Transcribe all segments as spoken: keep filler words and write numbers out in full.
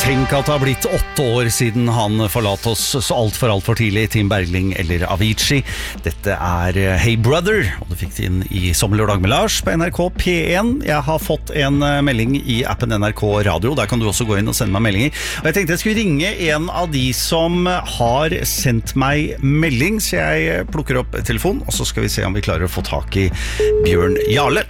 Tenk at det har blitt åtte år siden han forlatt oss så alt for alt for tidlig, Tim Bergling eller Avicii. Dette er Hey Brother, og du fikk det inn i Sommerlørdag med Lars på N R K P én. Jeg har fått en melding i appen N R K Radio, der kan du også gå inn og sende meg meldinger. Og jeg tenkte jeg skulle ringe en av de som har sendt meg melding, så jeg plukker opp telefon, og så skal vi se om vi klarer å få tak i Bjørn Jarle.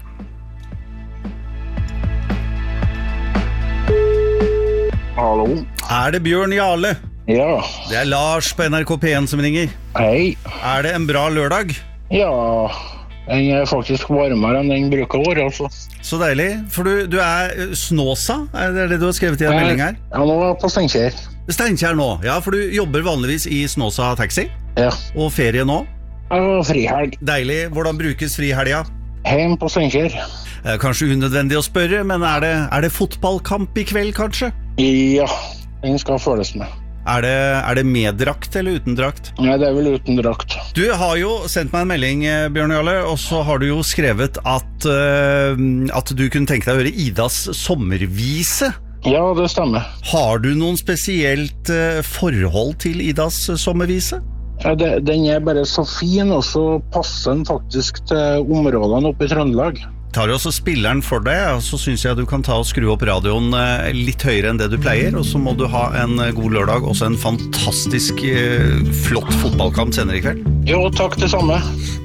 Hallo. Er det Bjørn Jarle? Ja. Det er Lars på N R K P én som ringer. Hei. Er det en bra lørdag? Ja, den er faktisk varmere enn den bruker å være, altså. Så deilig, for du, du er Snåsa, er det det du har skrevet i en melding her? Ja, nå er jeg på Steinkjer. Steinkjer nå, ja, for du jobber vanligvis i Snåsa Taxi. Ja. Og ferie nå? Ja, frihelg. Deilig, hvordan brukes frihelga? Heim på Steinkjer. Kanskje unødvendig å spørre, men er det, er det fotballkamp i kveld, kanskje? Ja, den skal føles med. Er det, er det med drakt eller uten drakt? Nei, det er vel uten drakt. Du har jo sendt meg en melding, Bjørn Jarle, og så har du jo skrevet at, uh, at du kunne tenke deg å høre Idas sommervise. Ja, det stemmer. Har du noen spesielt uh, forhold til Idas sommervise? Ja, det, den er bare så fin, og så passer den faktisk til områdene oppe i Trøndelag. Tar du også spilleren for deg, og så synes jeg du kan ta og skru opp radioen litt høyere enn det du pleier, og så må du ha en god lørdag, også en fantastisk flott fotballkamp senere i kveld. Jo, takk det samme.